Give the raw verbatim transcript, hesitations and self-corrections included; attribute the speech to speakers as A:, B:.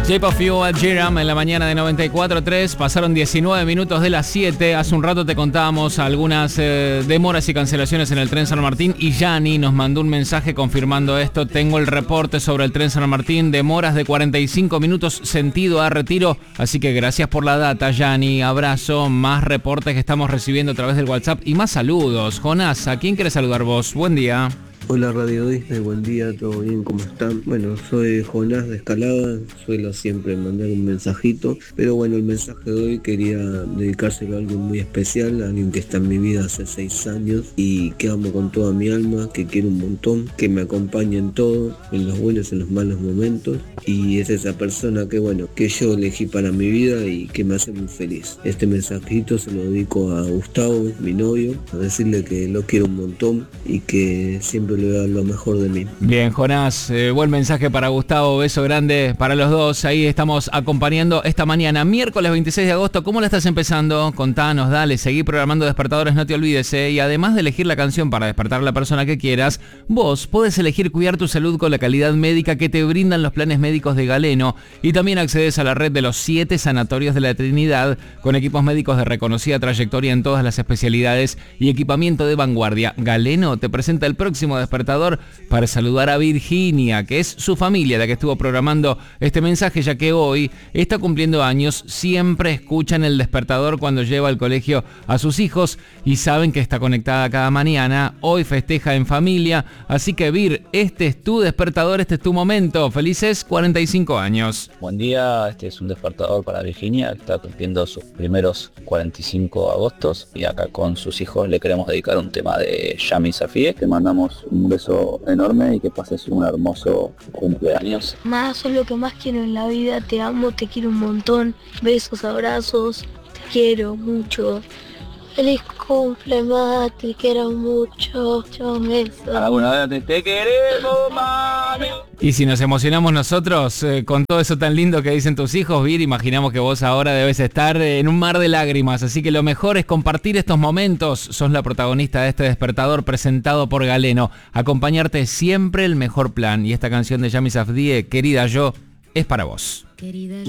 A: Shape of You, Ed Sheeran, en la mañana de noventa y cuatro punto tres. Pasaron diecinueve minutos de las siete. Hace un rato te contábamos algunas eh, demoras y cancelaciones en el tren San Martín y Yani nos mandó un mensaje confirmando esto. Tengo el reporte sobre el tren San Martín, demoras de cuarenta y cinco minutos sentido a Retiro, así que gracias por la data, Yani. Abrazo, más reportes que estamos recibiendo a través del WhatsApp y más saludos. Jonás, ¿a quién quieres saludar vos? Buen día.
B: Hola Radio Disney, buen día, ¿todo bien? ¿Cómo están? Bueno, soy Jonás de Escalada, suelo siempre mandar un mensajito, pero bueno, el mensaje de hoy quería dedicárselo a alguien muy especial, a alguien que está en mi vida hace seis años y que amo con toda mi alma, que quiero un montón, que me acompaña en todo, en los buenos y en los malos momentos, y es esa persona que bueno, que yo elegí para mi vida y que me hace muy feliz. Este mensajito se lo dedico a Gustavo, mi novio, a decirle que lo quiero un montón y que siempre le da lo mejor de mí.
A: Bien, Jonás, eh, buen mensaje para Gustavo, beso grande para los dos. Ahí estamos acompañando esta mañana, miércoles veintiséis de agosto. ¿Cómo la estás empezando? Contanos, dale, seguí programando despertadores, no te olvides, eh. Y además de elegir la canción para despertar a la persona que quieras, vos podés elegir cuidar tu salud con la calidad médica que te brindan los planes médicos de Galeno, y también accedes a la red de los siete sanatorios de la Trinidad con equipos médicos de reconocida trayectoria en todas las especialidades y equipamiento de vanguardia. Galeno te presenta el próximo despertador para saludar a Virginia, que es su familia la que estuvo programando este mensaje, ya que hoy está cumpliendo años. Siempre escuchan el despertador cuando lleva al colegio a sus hijos y saben que está conectada cada mañana. Hoy festeja en familia, así que Vir, este es tu despertador, este es tu momento. Felices cuarenta y cinco años.
C: Buen día, este es un despertador para Virginia, que está cumpliendo sus primeros cuarenta y cinco agostos, y acá con sus hijos le queremos dedicar un tema de Yami Safie. Te mandamos un beso enorme y que pases un hermoso cumpleaños.
D: Más, sos lo que más quiero en la vida, te amo, te quiero un montón, besos, abrazos, te quiero mucho. Feliz cumple, ma, te quiero mucho, muchos besos.
C: Alguna vez te queremos, mami.
A: Y si nos emocionamos nosotros eh, con todo eso tan lindo que dicen tus hijos, Vir, imaginamos que vos ahora debes estar en un mar de lágrimas, así que lo mejor es compartir estos momentos. Sos la protagonista de este despertador presentado por Galeno. Acompañarte siempre el mejor plan, y esta canción de Yami Safdie, Querida Yo, es para vos. Querida